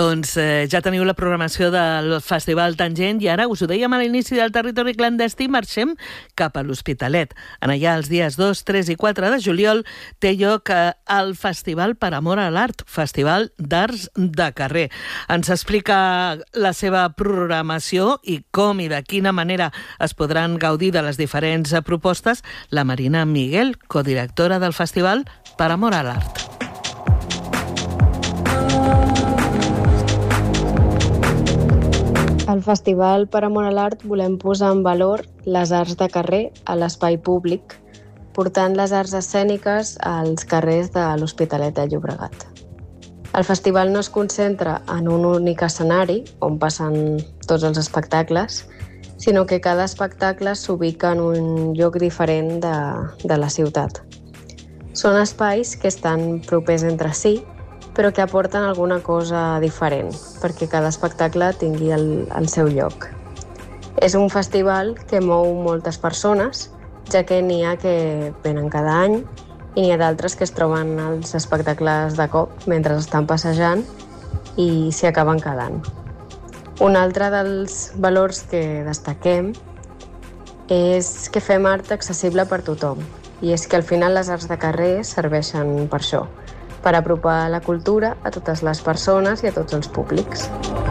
Doncs ja teniu la programació del Festival Tangent i ara, us ho dèiem a l'inici del territori clandestí, marxem cap a l'Hospitalet. En allà, els dies 2, 3 i 4 de juliol, té lloc el Festival per Amor a l'Art, Festival d'Arts de Carrer. Ens explica la seva programació i com i de quina manera es podran gaudir de les diferents propostes la Marina Miguel, codirectora del Festival per Amor a l'Art. Al Festival per Amor a l'Art volem posar en valor les arts de carrer a l'espai públic, portant les arts escèniques als carrers de l'Hospitalet de Llobregat. El festival no es concentra en un únic escenari, on passen tots els espectacles, sinó que cada espectacle s'ubica en un lloc diferent de la ciutat. Són espais que estan propers entre si, però que aporten alguna cosa diferent, perquè cada espectacle tingui el seu lloc. És un festival que mou moltes persones, ja que n'hi ha que venen cada any i n'hi ha d'altres que es troben als espectacles de cop mentre estan passejant i s'hi acaben quedant. Un altre dels valors que destaquem és que fem art accessible per tothom, i és que al final les arts de carrer serveixen per això, per apropar la cultura a totes les persones i a tots els públics.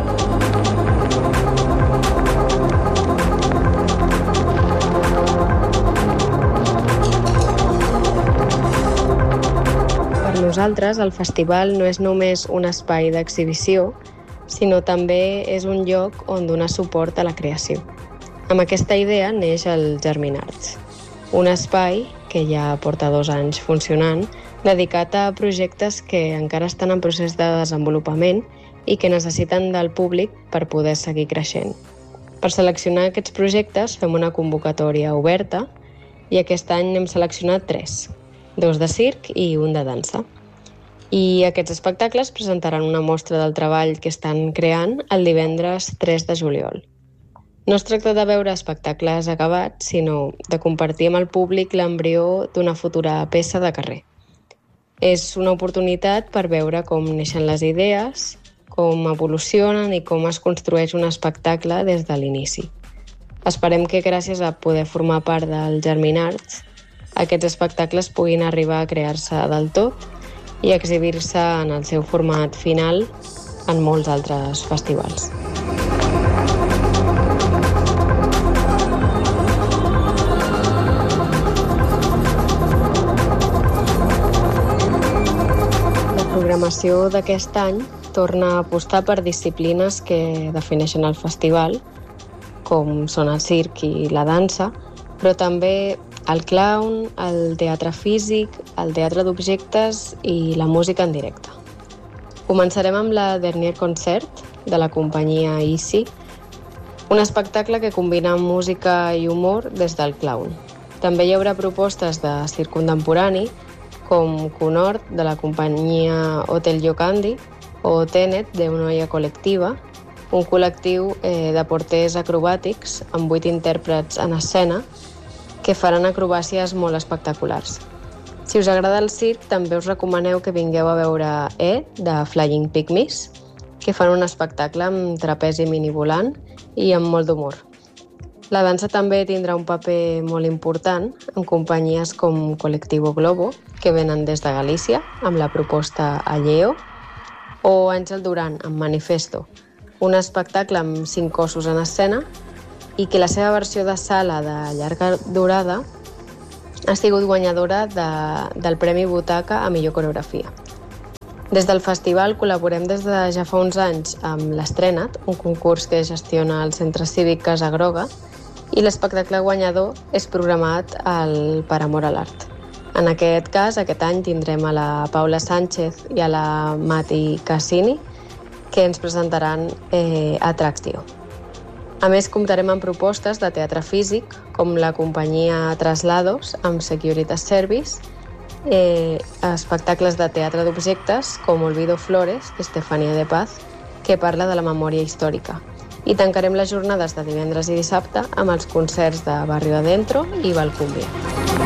Per nosaltres, el festival no és només un espai d'exhibició, sinó també és un lloc on donar suport a la creació. Amb aquesta idea neix el Germinarts, un espai que ja porta 2 anys funcionant, dedicat a projectes que encara estan en procés de desenvolupament i que necessiten del públic per poder seguir creixent. Per seleccionar aquests projectes fem una convocatòria oberta i aquest any n'hem seleccionat 3, 2 de circ i 1 de dansa. I aquests espectacles presentaran una mostra del treball que estan creant el divendres 3 de juliol. No es tracta de veure espectacles acabats, sinó de compartir amb el públic l'embrió d'una futura peça de carrer. És una oportunitat per veure com neixen les idees, com evolucionen i com es construeix un espectacle des de l'inici. Esperem que gràcies a poder formar part del Germinarts, aquests espectacles puguin arribar a crear-se del tot i exhibir-se en el seu format final en molts altres festivals. La programació d'aquest any torna a apostar per disciplines que defineixen el festival, com són el circ i la dansa, però també el clown, el teatre físic, el teatre d'objectes i la música en directe. Començarem amb la Dernier Concert de la companyia Easy, un espectacle que combina música i humor des del clown. També hi haurà propostes de circ contemporani, com Conord, de la companyia Hotel Yocandi, o Tenet, de Unoia Col·lectiva, un col·lectiu de porters acrobàtics amb 8 intèrprets en escena que faran acrobàcies molt espectaculars. Si us agrada el circ, també us recomaneu que vingueu a veure de Flying Pygmies, que fan un espectacle amb trapezi minivolant i amb molt d'humor. La dansa també tindrà un paper molt important en companyies com Colectivo Globo, que venen des de Galícia, amb la proposta Alleo, o Àngel Duran, amb Manifesto, un espectacle amb 5 cossos en escena i que la seva versió de sala de llarga durada ha sigut guanyadora del Premi Butaca a millor coreografia. Des del festival col·laborem des de ja fa uns anys amb l'Estrena't, un concurs que gestiona el Centre Cívic Casa Groga, i l'espectacle guanyador és programat al Per Amor a l'Art. En aquest cas, aquest any tindrem a la Paula Sánchez i a la Mati Cassini, que ens presentaran Atractio. A més, comptarem amb propostes de teatre físic, com la companyia Traslados, amb Securitas Service, espectacles de teatre d'objectes, com Olvido Flores, d'Estefania de Paz, que parla de la memòria històrica. I tancarem les jornades de divendres i dissabte amb els concerts de Barrio Adentro i Valcumbia.